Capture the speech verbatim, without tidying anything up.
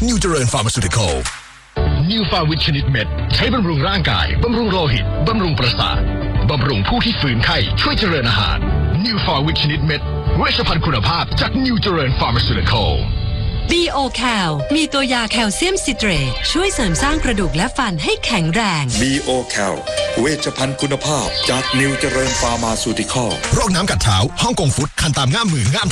นิวเจริญฟาร์มาซูติคอลนิวฟาวิชนิดเม็ดใช้บำรุงร่างกายบำรุงโลหิตบำรุงประสาทบำรุงผู้ที่ฝืนไข้ช่วยเจริญอาหารนิวฟาวิชนิดเม็ดเวชภัณฑ์คุณภาพจากนิวเจริญฟาร์มาซูติคอลบี โอ แคล มีตัวยาแคลเซียมซิเตรตช่วยเสริมสร้างกระดูกและฟันให้แข็งแรงบี โอ แคล เวชภัณฑ์คุณภาพจากนิวเจริญฟาร์มาซูติคอลโรคน้ำกัดเท้าฮ่องกงฟุตคันตามง่ามมือง่าม